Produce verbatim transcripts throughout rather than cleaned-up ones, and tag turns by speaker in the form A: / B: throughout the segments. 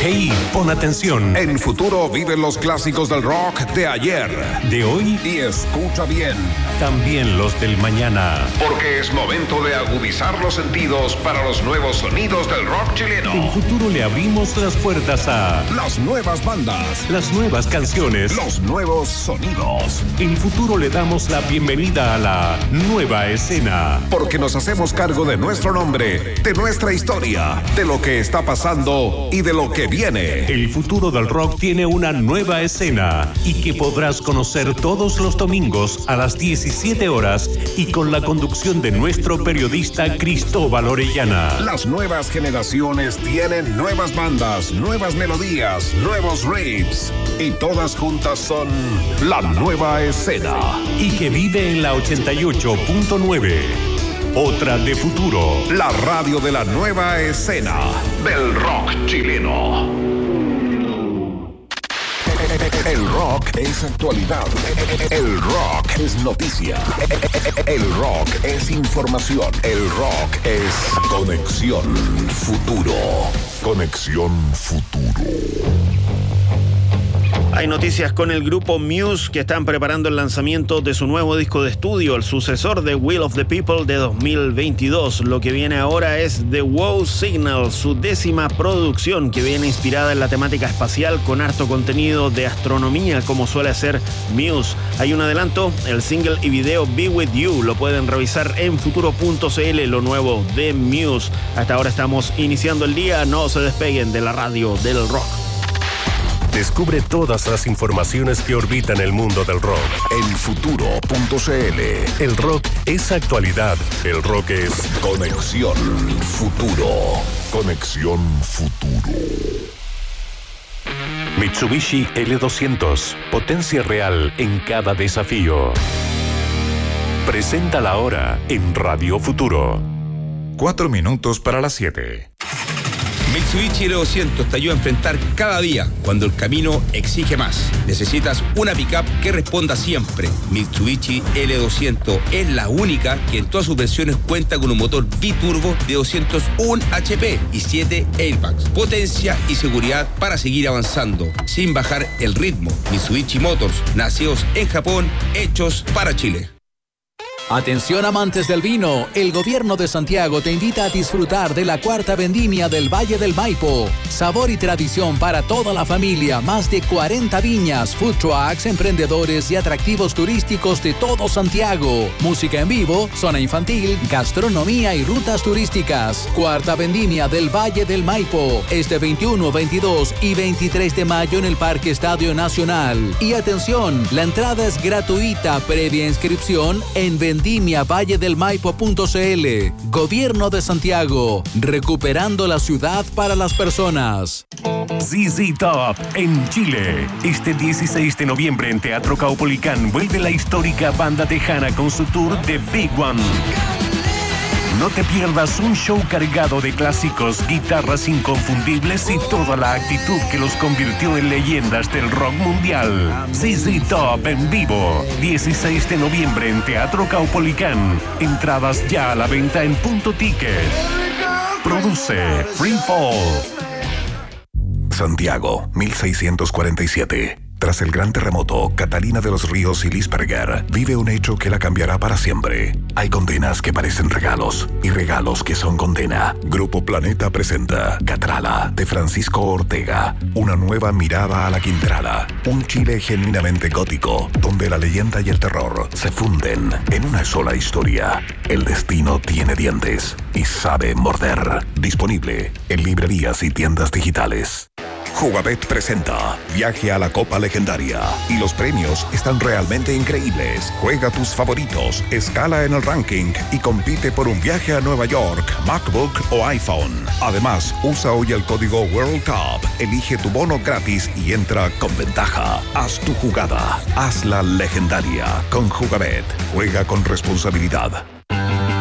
A: Hey, pon atención.
B: En Futuro viven los clásicos del rock de ayer,
A: de hoy
B: y escucha bien,
A: también los del mañana.
B: Porque es momento de agudizar los sentidos para los nuevos sonidos del rock chileno.
A: En Futuro le abrimos las puertas a
B: las nuevas bandas,
A: las nuevas canciones,
B: los nuevos sonidos.
A: En Futuro le damos la bienvenida a la nueva escena.
B: Porque nos hacemos cargo de nuestro nombre, de nuestra historia, de lo que está pasando y de lo que viene.
A: El futuro del rock tiene una nueva escena y que podrás conocer todos los domingos a las diecisiete horas y con la conducción de nuestro periodista Cristóbal Orellana.
B: Las nuevas generaciones tienen nuevas bandas, nuevas melodías, nuevos riffs y todas juntas son la nueva escena.
A: Y que vive en la ochenta y ocho punto nueve. Otra de Futuro.
B: La radio de la nueva escena del rock chileno. El rock es actualidad. El rock es noticia. El rock es información. El rock es Conexión Futuro. Conexión Futuro.
C: Hay noticias con el grupo Muse, que están preparando el lanzamiento de su nuevo disco de estudio, el sucesor de Will of the People de dos mil veintidós. Lo que viene ahora es The Wow Signal, su décima producción, que viene inspirada en la temática espacial con harto contenido de astronomía, como suele hacer Muse. Hay un adelanto, el single y video Be With You, lo pueden revisar en futuro punto c l, lo nuevo de Muse. Hasta ahora estamos iniciando el día, no se despeguen de la radio del rock.
A: Descubre todas las informaciones que orbitan el mundo del rock
B: en futuro punto c l.
A: El rock es actualidad. El rock es
B: Conexión Futuro. Conexión Futuro.
A: Mitsubishi L doscientos. Potencia real en cada desafío. Presenta la hora en Radio Futuro.
D: Cuatro minutos para las siete.
E: Mitsubishi L doscientos te ayuda a enfrentar cada día cuando el camino exige más. Necesitas una pickup que responda siempre. Mitsubishi L doscientos es la única que en todas sus versiones cuenta con un motor biturbo de doscientos uno H P y siete airbags. Potencia y seguridad para seguir avanzando sin bajar el ritmo. Mitsubishi Motors, nacidos en Japón, hechos para Chile.
F: Atención amantes del vino, el gobierno de Santiago te invita a disfrutar de la cuarta vendimia del Valle del Maipo. Sabor y tradición para toda la familia, más de cuarenta viñas, food trucks, emprendedores y atractivos turísticos de todo Santiago. Música en vivo, zona infantil, gastronomía y rutas turísticas. Cuarta vendimia del Valle del Maipo, este veintiuno, veintidós y veintitrés de mayo en el Parque Estadio Nacional. Y atención, la entrada es gratuita previa inscripción en vendimia valle del maipo punto c l. Gobierno de Santiago, recuperando la ciudad para las personas.
A: Z Z Top en Chile. Este dieciséis de noviembre en Teatro Caupolicán vuelve la histórica banda tejana con su tour The Big One. No te pierdas un show cargado de clásicos, guitarras inconfundibles y toda la actitud que los convirtió en leyendas del rock mundial. Z Z Top en vivo, dieciséis de noviembre en Teatro Caupolicán. Entradas ya a la venta en Punto Ticket. Produce Free Fall.
B: Santiago, mil seiscientos cuarenta y siete. Tras el gran terremoto, Catalina de los Ríos y Lisperger vive un hecho que la cambiará para siempre. Hay condenas que parecen regalos y regalos que son condena. Grupo Planeta presenta Catrala, de Francisco Ortega. Una nueva mirada a la Quintrala. Un Chile genuinamente gótico, donde la leyenda y el terror se funden en una sola historia. El destino tiene dientes y sabe morder. Disponible en librerías y tiendas digitales. Jugabet presenta Viaje a la Copa Legendaria y los premios están realmente increíbles. Juega tus favoritos, escala en el ranking y compite por un viaje a Nueva York, MacBook o iPhone. Además, usa hoy el código World Cup, elige tu bono gratis y entra con ventaja. Haz tu jugada, hazla legendaria con Jugabet. Juega con responsabilidad.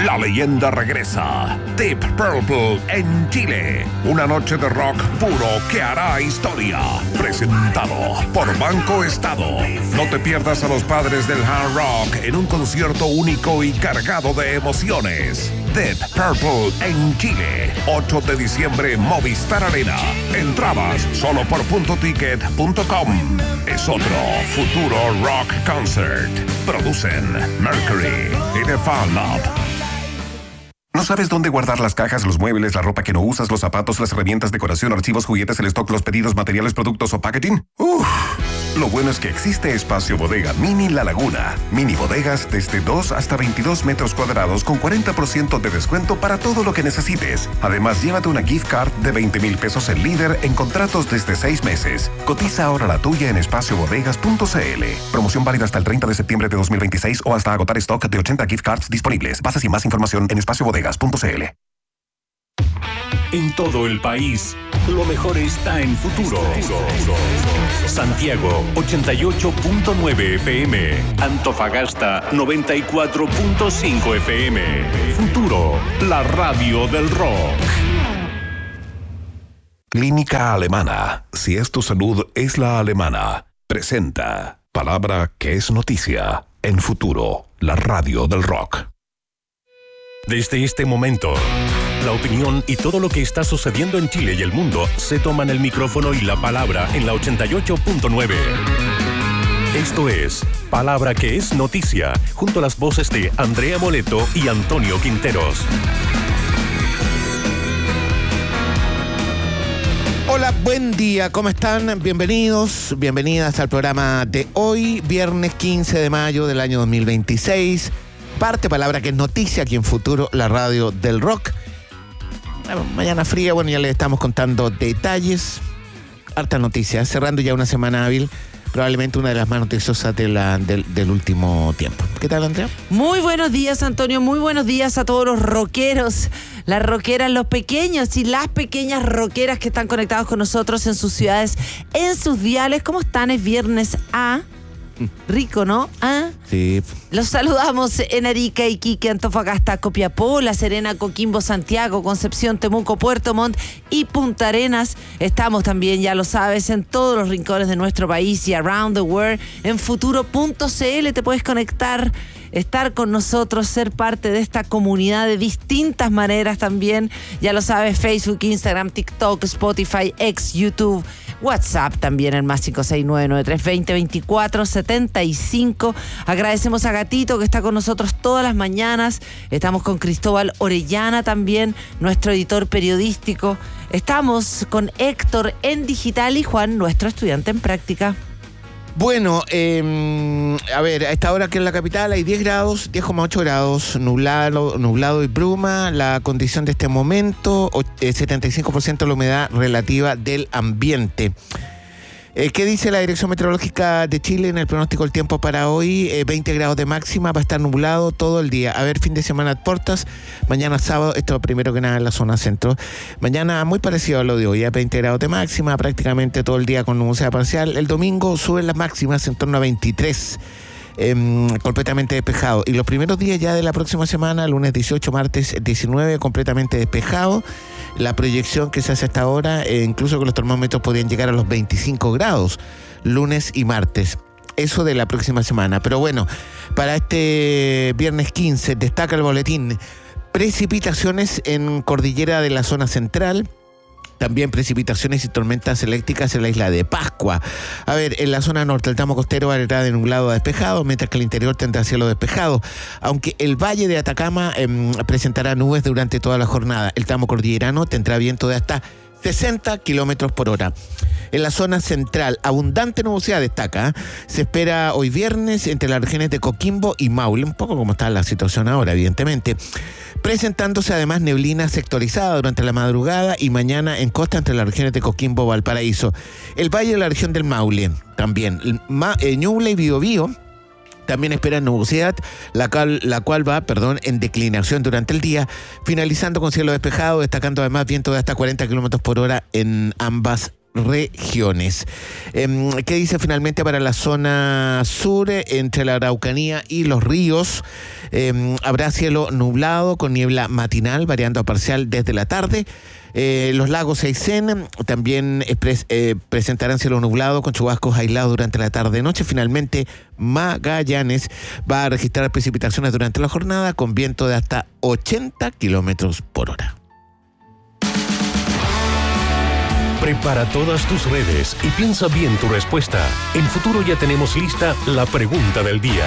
B: La leyenda regresa. Deep Purple en Chile. Una noche de rock puro que hará historia. Presentado por Banco Estado. No te pierdas a los padres del hard rock en un concierto único y cargado de emociones. Deep Purple en Chile. ocho de diciembre, Movistar Arena. Entradas solo por punto ticket punto com. Es otro futuro rock concert. Producen Mercury y The Fan Lab. ¿No sabes dónde guardar las cajas, los muebles, la ropa que no usas, los zapatos, las herramientas, decoración, archivos, juguetes, el stock, los pedidos, materiales, productos o packaging? Uff. Lo bueno es que existe Espacio Bodega Mini La Laguna. Mini bodegas desde dos hasta veintidós metros cuadrados con cuarenta por ciento de descuento para todo lo que necesites. Además, llévate una gift card de veinte mil pesos en Líder en contratos desde seis meses. Cotiza ahora la tuya en espacio bodegas punto c l. Promoción válida hasta el treinta de septiembre de dos mil veintiséis o hasta agotar stock de ochenta gift cards disponibles. Bases y más información en espacio bodegas punto c l.
A: En todo el país, lo mejor está en Futuro. Santiago ochenta y ocho punto nueve F M, Antofagasta noventa y cuatro punto cinco F M. Futuro, la radio del rock.
B: Clínica Alemana. Si es tu salud, es la alemana. Presenta palabra que es noticia en Futuro, la radio del rock.
A: Desde este momento, la opinión y todo lo que está sucediendo en Chile y el mundo se toman el micrófono y la palabra en la ochenta y ocho punto nueve. Esto es Palabra que es Noticia, junto a las voces de Andrea Moleto y Antonio Quinteros.
G: Hola, buen día, ¿cómo están? Bienvenidos, bienvenidas al programa de hoy, viernes quince de mayo del año dos mil veintiséis. Parte Palabra que es Noticia aquí en Futuro, la radio del rock. Mañana fría, bueno, ya les estamos contando detalles. Hartas noticias, cerrando ya una semana hábil, probablemente una de las más noticiosas de la, del, del último tiempo. ¿Qué tal, Andrea?
H: Muy buenos días, Antonio, muy buenos días a todos los rockeros, las rockeras, los pequeños y las pequeñas rockeras que están conectados con nosotros en sus ciudades, en sus diales. ¿Cómo están? Es viernes A. Rico, ¿no? ¿Ah?
G: Sí.
H: Los saludamos en Arica, Iquique, Antofagasta, Copiapó, La Serena, Coquimbo, Santiago, Concepción, Temuco, Puerto Montt y Punta Arenas. Estamos también, ya lo sabes, en todos los rincones de nuestro país y around the world. En futuro punto c l te puedes conectar, estar con nosotros, ser parte de esta comunidad de distintas maneras también. Ya lo sabes, Facebook, Instagram, TikTok, Spotify, X, YouTube, WhatsApp también, el más cinco seis nueve nueve tres dos cero dos cuatro siete cinco. Agradecemos a Gatito que está con nosotros todas las mañanas. Estamos con Cristóbal Orellana también, nuestro editor periodístico. Estamos con Héctor en digital y Juan, nuestro estudiante en práctica.
G: Bueno, eh, a ver, a esta hora aquí en la capital hay diez grados, diez coma ocho grados, nublado, nublado y bruma. La condición de este momento, setenta y cinco por ciento la humedad relativa del ambiente. Eh, ¿Qué dice la Dirección Meteorológica de Chile en el pronóstico del tiempo para hoy? Eh, veinte grados de máxima, va a estar nublado todo el día. A ver, fin de semana a puertas. Mañana sábado, esto primero que nada en la zona centro. Mañana muy parecido a lo de hoy, a veinte grados de máxima, prácticamente todo el día con nubosidad parcial. El domingo suben las máximas en torno a veintitrés. Eh, completamente despejado. Y los primeros días ya de la próxima semana, lunes dieciocho, martes diecinueve, completamente despejado. La proyección que se hace hasta ahora, eh, incluso que los termómetros podrían llegar a los veinticinco grados, lunes y martes. Eso de la próxima semana. Pero bueno, para este viernes quince destaca el boletín: precipitaciones en cordillera de la zona central. También precipitaciones y tormentas eléctricas en la isla de Pascua. A ver, en la zona norte el tramo costero hará de nublado a despejado, mientras que el interior tendrá cielo despejado. Aunque el valle de Atacama eh, presentará nubes durante toda la jornada. El tramo cordillerano tendrá viento de hasta sesenta kilómetros por hora. En la zona central, abundante nubosidad destaca. ¿eh? Se espera hoy viernes entre las regiones de Coquimbo y Maule, un poco como está la situación ahora, evidentemente. Presentándose además neblina sectorizada durante la madrugada y mañana en costa entre las regiones de Coquimbo y Valparaíso. El valle de la región del Maule también. Ma, eh, Ñuble y Biobío también esperan nubosidad, la cual, la cual va, perdón, en declinación durante el día, finalizando con cielo despejado, destacando además viento de hasta cuarenta kilómetros por hora en ambas regiones. Eh, ¿Qué dice finalmente para la zona sur, entre la Araucanía y los ríos? Eh, habrá cielo nublado con niebla matinal, variando a parcial desde la tarde. Eh, los lagos Aysén también pres, eh, presentarán cielo nublado con chubascos aislados durante la tarde-noche. Finalmente, Magallanes va a registrar precipitaciones durante la jornada con viento de hasta ochenta kilómetros por hora.
A: Prepara todas tus redes y piensa bien tu respuesta. En Futuro ya tenemos lista la pregunta del día.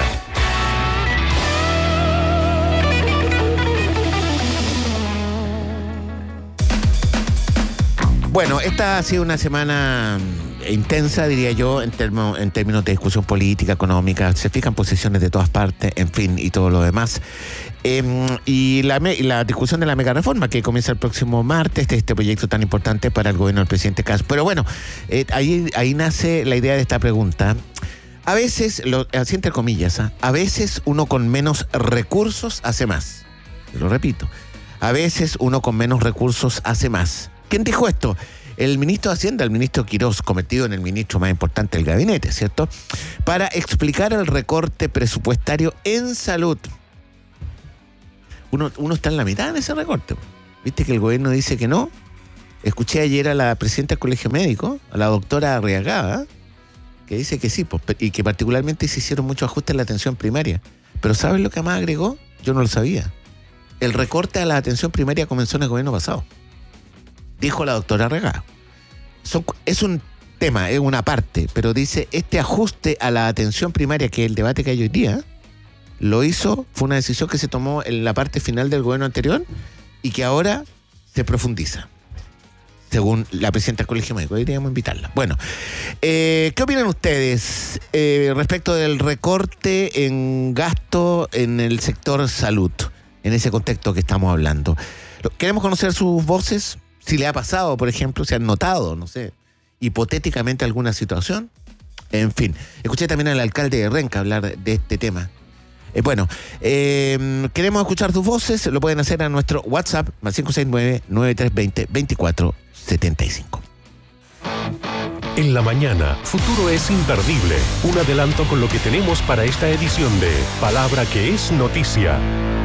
G: Bueno, esta ha sido una semana intensa, diría yo, en, termo, en términos de discusión política, económica. Se fijan posiciones de todas partes, en fin, y todo lo demás. Eh, y la, la discusión de la mega reforma que comienza el próximo martes, este, este proyecto tan importante para el gobierno del presidente Kast. Pero bueno, eh, ahí, ahí nace la idea de esta pregunta. A veces, lo, así entre comillas, ¿eh? a veces uno con menos recursos hace más. Lo repito, a veces uno con menos recursos hace más. ¿Quién dijo esto? El ministro de Hacienda, el ministro Quirós, convertido en el ministro más importante del gabinete, ¿cierto? Para explicar el recorte presupuestario en salud. Uno, uno está en la mitad de ese recorte. ¿Viste que el gobierno dice que no? Escuché ayer a la presidenta del Colegio Médico, a la doctora Arriagada, que dice que sí, pues, y que particularmente se hicieron muchos ajustes en la atención primaria. Pero ¿sabes lo que más agregó? Yo no lo sabía. El recorte a la atención primaria comenzó en el gobierno pasado. Dijo la doctora Arriagada. Son, es un tema, es una parte, pero dice, este ajuste a la atención primaria, que es el debate que hay hoy día, lo hizo, fue una decisión que se tomó en la parte final del gobierno anterior y que ahora se profundiza, según la presidenta del Colegio Médico. Deberíamos invitarla. Bueno, eh, ¿qué opinan ustedes eh, respecto del recorte en gasto en el sector salud, en ese contexto que estamos hablando? Queremos conocer sus voces. Si le ha pasado, por ejemplo, si han notado, no sé, hipotéticamente alguna situación. En fin, escuché también al alcalde de Renca hablar de este tema. Eh, bueno, eh, queremos escuchar tus voces. Lo pueden hacer a nuestro WhatsApp, más cinco seis nueve, nueve tres dos cero, veinticuatro setenta y cinco.
A: En la mañana, Futuro es imperdible. Un adelanto con lo que tenemos para esta edición de Palabra que es Noticia.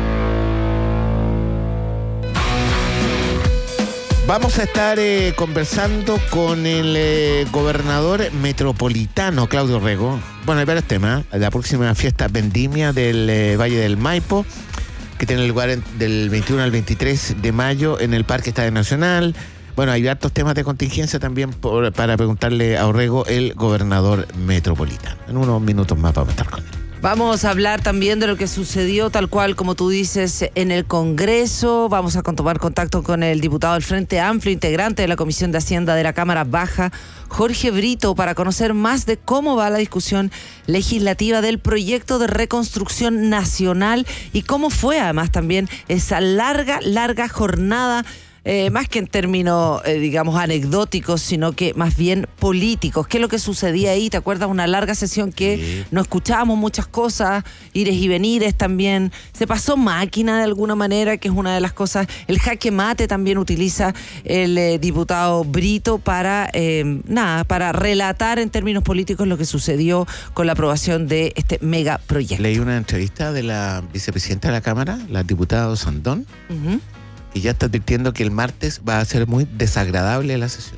G: Vamos a estar eh, conversando con el eh, gobernador metropolitano, Claudio Rego. Bueno, hay varios temas. La próxima fiesta vendimia del eh, Valle del Maipo, que tiene lugar en, del veintiuno al veintitrés de mayo en el Parque Estadio Nacional. Bueno, hay hartos temas de contingencia también por, para preguntarle a Orrego, el gobernador metropolitano. En unos minutos más vamos a estar con él.
H: Vamos a hablar también de lo que sucedió, tal cual como tú dices, en el Congreso. Vamos a tomar contacto con el diputado del Frente Amplio, integrante de la Comisión de Hacienda de la Cámara Baja, Jorge Brito, para conocer más de cómo va la discusión legislativa del proyecto de reconstrucción nacional y cómo fue además también esa larga, larga jornada. Eh, más que en términos, eh, digamos, anecdóticos, sino que más bien políticos. ¿Qué es lo que sucedía ahí? ¿Te acuerdas? Una larga sesión que sí. No escuchábamos muchas cosas, ires y venires también. Se pasó máquina de alguna manera, que es una de las cosas. El jaque mate también utiliza el eh, diputado Brito para, eh, nada, para relatar en términos políticos lo que sucedió con la aprobación de este megaproyecto.
G: Leí una entrevista de la vicepresidenta de la Cámara, la diputada Sandón, uh-huh. y ya está advirtiendo que el martes va a ser muy desagradable la sesión.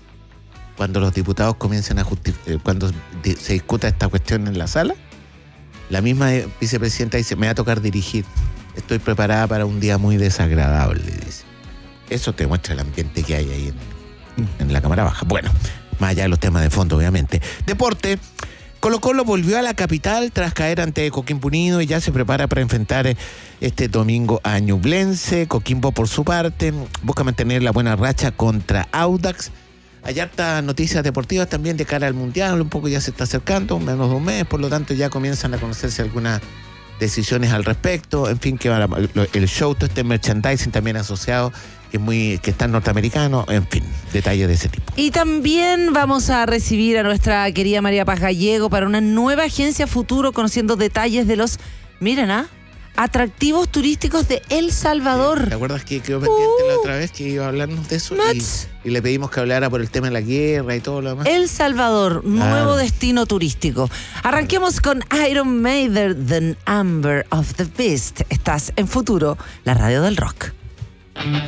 G: Cuando los diputados comiencen a justificar, cuando se discuta esta cuestión en la sala, la misma vicepresidenta dice, me va a tocar dirigir. Estoy preparada para un día muy desagradable, dice. Eso te muestra el ambiente que hay ahí en, en la Cámara Baja. Bueno, más allá de los temas de fondo, obviamente. Deporte. Colo-Colo volvió a la capital tras caer ante Coquimbo Unido y ya se prepara para enfrentar este domingo a Ñublense. Coquimbo, por su parte, busca mantener la buena racha contra Audax. Hay hartas noticias deportivas también de cara al Mundial, un poco ya se está acercando, menos de un mes, por lo tanto ya comienzan a conocerse algunas decisiones al respecto. En fin, que el show, todo este merchandising también asociado, que es muy, que está norteamericano, en fin, detalles de ese tipo.
H: Y también vamos a recibir a nuestra querida María Paz Gallego para una nueva agencia futuro, conociendo detalles de los, miren, ¿ah? Atractivos turísticos de El Salvador.
G: ¿Te acuerdas que quedó pendiente
H: Uh,
G: la otra vez que iba a hablarnos de eso?
H: Nuts.
G: Y, y le pedimos que hablara por el tema de la guerra y todo lo demás.
H: El Salvador, nuevo
G: Ah.
H: destino turístico. Arranquemos con Iron Maiden, The Number of the Beast. Estás en Futuro, la radio del rock.